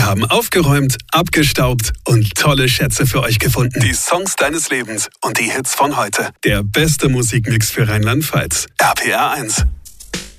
haben aufgeräumt, abgestaubt und tolle Schätze für euch gefunden. Die Songs deines Lebens und die Hits von heute. Der beste Musikmix für Rheinland-Pfalz. RPR 1.